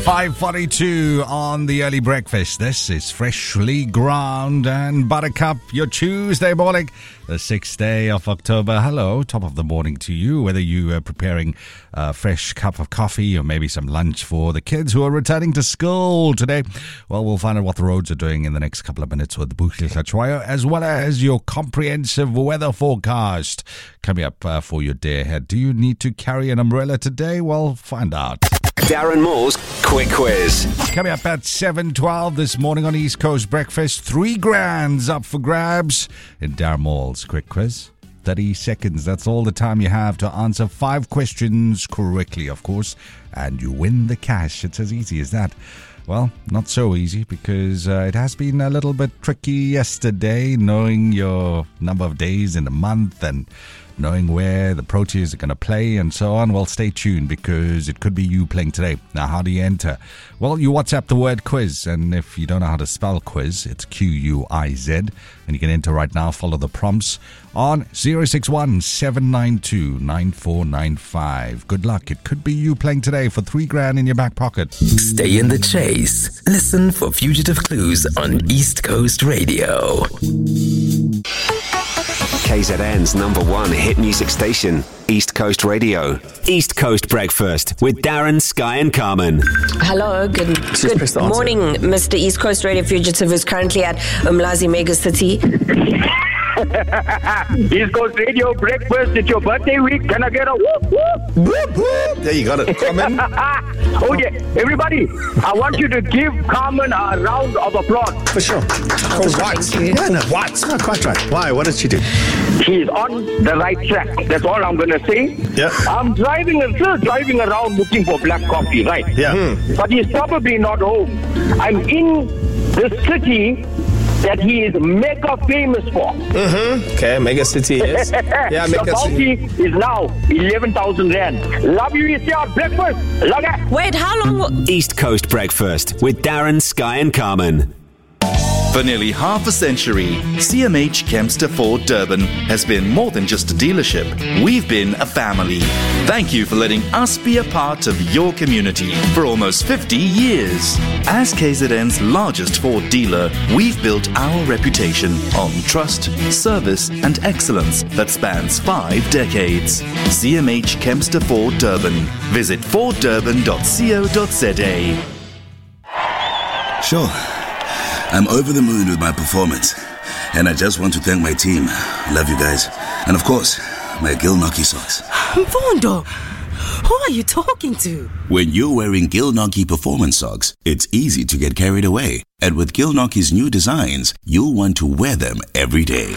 5:42 on the early breakfast. This is Freshly Ground and Buttercup, your Tuesday morning, the 6th day of October. Hello, top of the morning to you, whether you are preparing a fresh cup of coffee or maybe some lunch for the kids who are returning to school today. Well, we'll find out what the roads are doing in the next couple of minutes with Buhle Hlachwayo, as well as your comprehensive weather forecast coming up for your day ahead. Do you need to carry an umbrella today? Well, find out. Darren Moore's Quick Quiz. Coming up at 7:12 this morning on East Coast Breakfast. 3 grand's up for grabs in Darren Moore's Quick Quiz. 30 seconds. That's all the time you have to answer 5 questions correctly, of course. And you win the cash. It's as easy as that. Well, not so easy because it has been a little bit tricky yesterday, knowing your number of days in the month and knowing where the Proteas are going to play and so on. Well, stay tuned because it could be you playing today. Now, how do you enter? Well, you WhatsApp the word quiz, and if you don't know how to spell quiz, it's Q-U-I-Z, and you can enter right now. Follow the prompts on 061-792-9495. Good luck. It could be you playing today for 3 grand in your back pocket. Stay in the chase. Listen for fugitive clues on East Coast Radio. KZN's #1 hit music station, East Coast Radio. East Coast Breakfast with Darren, Sky and Carmen. Hello, good morning, Mr. East Coast Radio fugitive who's currently at Umlazi Mega City. East Coast Radio Breakfast, it's your birthday week. Can I get a whoop whoop? Whoop whoop. There you got it. Carmen. Okay, everybody, I want you to give Carmen a round of applause. For sure. For what? Yeah, no, what? It's not quite right. Why? What did she do? She's on the right track. That's all I'm going to say. Yeah. I'm still driving around looking for black coffee, right? Yeah. But he's probably not home. I'm in the city that he is mega famous for. Okay, mega city is. Yeah, the mega city. bounty is now 11,000 rand. Love you, ECR Breakfast. Love it. Wait, how long? East Coast Breakfast with Darren, Sky and Carmen. For nearly half a century, CMH Kempster Ford Durban has been more than just a dealership. We've been a family. Thank you for letting us be a part of your community for almost 50 years. As KZN's largest Ford dealer, we've built our reputation on trust, service and excellence that spans 5 decades. CMH Kempster Ford Durban. Visit forddurban.co.za. Sure. I'm over the moon with my performance, and I just want to thank my team. Love you guys. And of course, my Gilnockie socks. Mfundo, who are you talking to? When you're wearing Gilnockie performance socks, it's easy to get carried away. And with Gilnockie's new designs, you'll want to wear them every day.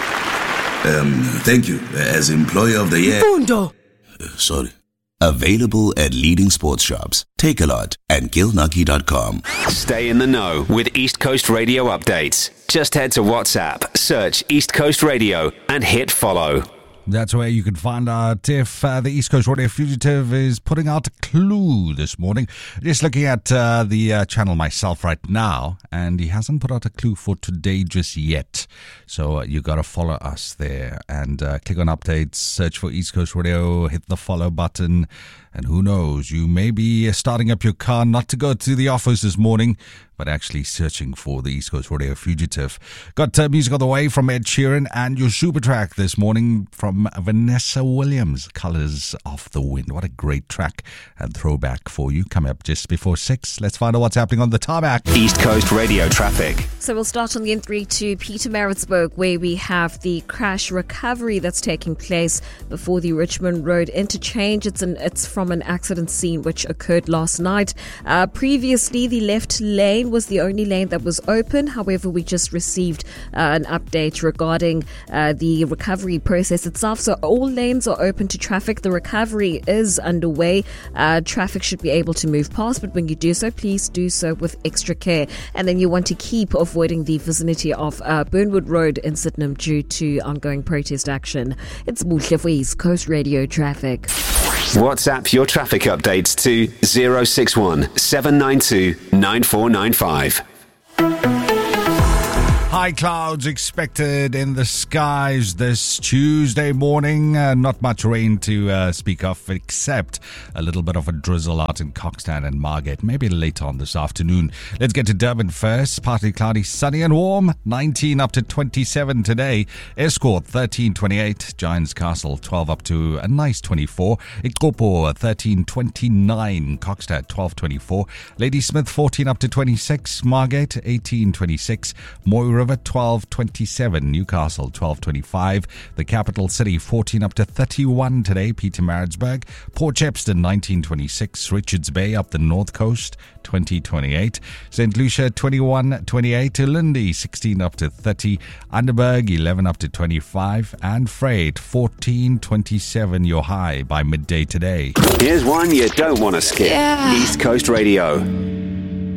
Thank you. As Employee of the Year... Mfundo! Sorry. Available at leading sports shops, Takealot and Gilnockie.com. Stay in the know with East Coast Radio updates. Just head to WhatsApp, search East Coast Radio and hit follow. That's where you can find out if the East Coast Radio Fugitive is putting out a clue this morning. Just looking at the channel myself right now, and he hasn't put out a clue for today just yet. So you got to follow us there and click on updates, search for East Coast Radio, hit the follow button, and who knows, you may be starting up your car not to go to the office this morning, but actually searching for the East Coast Radio Fugitive. Got music on the way from Ed Sheeran and your super track this morning from Vanessa Williams, Colors of the Wind. What a great track and throwback for you. Coming up just before 6. Let's find out what's happening on the tarmac. East Coast Radio traffic. So we'll start on the N3 to Pietermaritzburg, where we have the crash recovery that's taking place before the Richmond Road interchange. It's from an accident scene which occurred last night. Previously, the left lane was the only lane that was open. However, we just received an update regarding the recovery process itself. So all lanes are open to traffic. The recovery is underway. Traffic should be able to move past, but when you do so, please do so with extra care. And then you want to keep avoiding the vicinity of Burnwood Road in Sydenham due to ongoing protest action. It's Buhle for East Coast Radio traffic. WhatsApp your traffic updates to 061 792 9495. High clouds expected in the skies this Tuesday morning. Not much rain to speak of, except a little bit of a drizzle out in Kokstad and Margate, maybe later on this afternoon. Let's get to Durban first. Partly cloudy, sunny and warm. 19 up to 27 today. Escort 13.28. Giants Castle 12 up to a nice 24. Ikopo 13.29. Kokstad 12.24. Ladysmith 14 up to 26. Margate 18.26. Moy River 12.27, Newcastle 12.25, the capital city 14 up to 31 today, Pietermaritzburg, Port Shepstone 19.26, Richards Bay up the north coast 20.28, St. Lucia 21.28, Ulindi 16 up to 30, Underberg 11 up to 25, and Freight 14.27, your high by midday today. Here's one you don't want to skip. East Coast Radio.